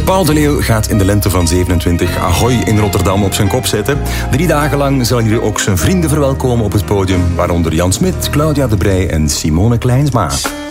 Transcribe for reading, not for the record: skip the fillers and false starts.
Paul de Leeuw gaat in de lente van 27 Ahoy in Rotterdam op zijn kop zetten. 3 dagen lang zal hij ook zijn vrienden verwelkomen op het podium, waaronder Jan Smit, Claudia de Breij en Simone Kleinsma.